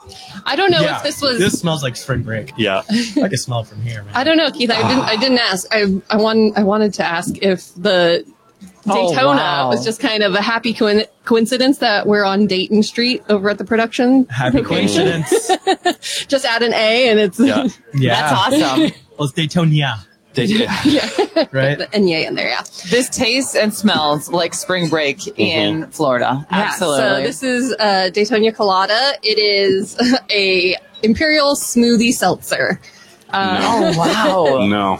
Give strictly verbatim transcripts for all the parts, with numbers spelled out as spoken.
I don't know Yeah, if this was. This smells like spring break. Yeah. I can smell it from here, man. I don't know, Keith. I didn't. I didn't ask. I I want. I wanted to ask if the Daytona Oh, wow. was just kind of a happy coin- coincidence that we're on Dayton Street over at the production. Happy location. coincidence. Just add an A and it's Yeah. Yeah. That's awesome. Well, it's Daytona, They did. yeah, right? the N Y in there. Yeah. This tastes and smells like spring break in Florida. Yeah, Absolutely. So this is uh, Daytona Colada. It is a imperial smoothie seltzer. Uh, oh, wow. No.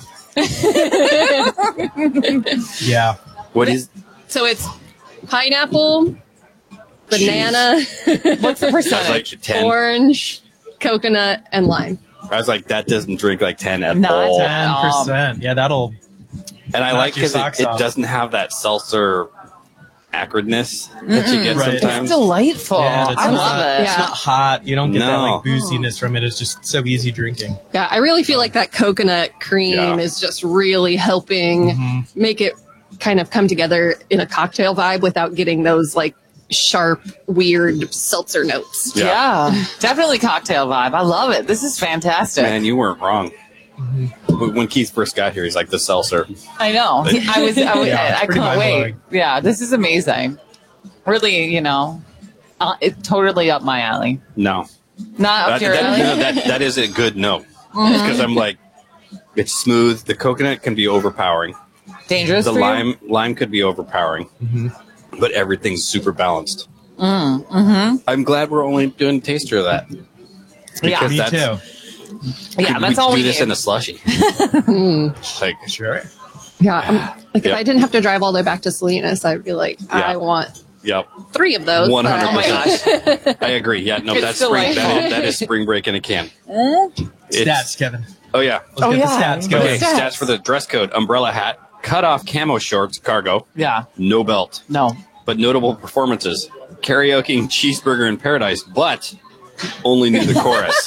Yeah. What is? So it's pineapple, banana, What's the I was percentage? like ten. orange, coconut, and lime. I was like, that doesn't drink like ten at Not all. ten. Ten percent. Yeah, that'll. And I Knock like your because socks it, it off. doesn't have that seltzer acridness that you get Right. It's sometimes. delightful. Yeah, it's I not- love it. It's Yeah. not hot. You don't get that No. like booziness from it. It's just so easy drinking. Yeah, I really feel like that coconut cream Yeah. is just really helping Mhm. make it kind of come together in a cocktail vibe without getting those like sharp, weird seltzer notes. Yeah. Yeah. Definitely cocktail vibe. I love it. This is fantastic. Man, you weren't wrong. Mm-hmm. When Keith first got here, he's like the seltzer. I know. I was. I, was, Yeah, it's I pretty couldn't wait. mind-blowing. Yeah, this is amazing. Really, you know, uh, it's totally up my alley. No, Not up that, your that, alley. no, that that is a good no. Mm-hmm. Because I'm like, it's smooth. The coconut can be overpowering. Dangerous The for you? lime lime could be overpowering. Mhm. But everything's super balanced. Mm, mm-hmm. I'm glad we're only doing a taster of that. Yeah. Because Me that's, too. Yeah, could that's we all do we this need. in a slushy. like, Sure. Yeah, um, like if Yeah. I didn't have to drive all the way back to Salinas, I'd be like, I Yeah. want yep, three of those. one hundred Oh my percent. gosh. I agree. Yeah, no, It's that's spring. That delightful. is, that is spring break in a can. It's- Stats, Kevin. Oh yeah. Let's Oh, get yeah. the stats going. Okay, Stats. stats for the dress code: umbrella hat, cut off camo shorts, cargo, Yeah. no belt. No. But notable performances: karaoke Cheeseburger in Paradise, but only knew the chorus,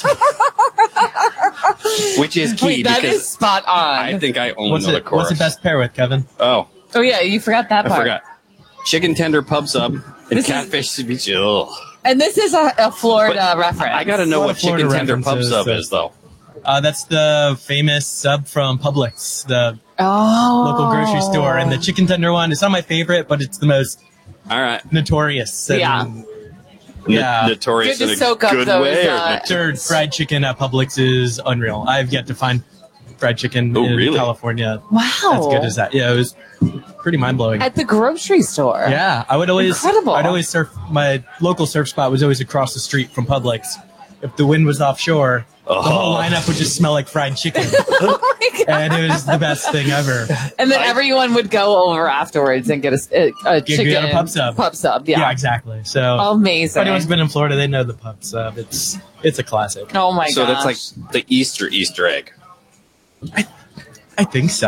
which is key Wait, that because is spot on. I think I only What's know the it? chorus. What's the best pair with, Kevin? Oh, oh yeah, you forgot that I part. forgot. Chicken tender pub sub and This is- catfish ceviche. Ugh. And this is a, a Florida But reference. I gotta know A lot what of Florida chicken tender pub references, sub so- is, though. Uh, that's the famous sub from Publix, the Oh. local grocery store, and the chicken tender one. It's not my favorite, but it's the most All right, notorious. And Yeah. Yeah. N- notorious Good to in a soak up good those, way. or uh, not- Their fried chicken at Publix is unreal. I've yet to find fried chicken Oh, in really? California Wow. as good as that. Yeah, it was pretty mind blowing. At the grocery store. Yeah, I would always. Incredible. I'd always surf. My local surf spot was always across the street from Publix. If the wind was offshore, the whole Oh. lineup would just smell like fried chicken, Oh my God. and it was the best thing ever. And then everyone would go over afterwards and get a, a, a Get- chicken get a pub sub. Pub sub, yeah. Yeah, exactly. So if Amazing. anyone's been in Florida, they know the pub sub. It's it's a classic. Oh my so gosh. that's like the Easter Easter egg. I think so.